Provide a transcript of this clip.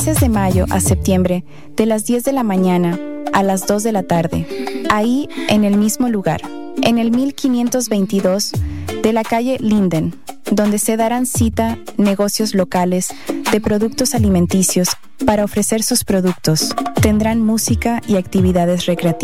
De mayo a septiembre, de las 10 de la mañana a las 2 de la tarde, ahí en el mismo lugar, en el 1522 de la calle Linden, donde se darán cita negocios locales de productos alimenticios para ofrecer sus productos. Tendrán música y actividades recreativas.